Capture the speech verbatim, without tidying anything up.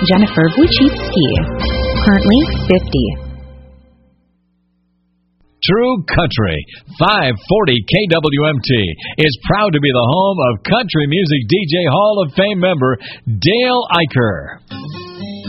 Jennifer Wojcicki, currently fifty. True Country, five forty K W M T, is proud to be the home of country music D J Hall of Fame member Dale Eicher.